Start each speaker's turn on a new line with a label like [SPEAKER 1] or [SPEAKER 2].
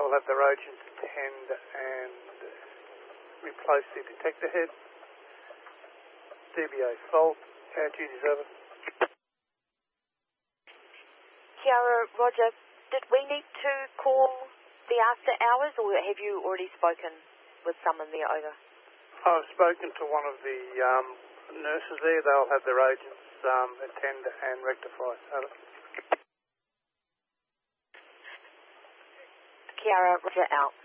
[SPEAKER 1] they'll have their agents attend and replace the detector head. DBA fault, air duties over.
[SPEAKER 2] Kiara, Roger, did we need to call the after hours, or have you already spoken with someone there over?
[SPEAKER 1] I've spoken to one of the nurses there. They'll have their agents attend and rectify. Over.
[SPEAKER 2] Kiara, Roger, out.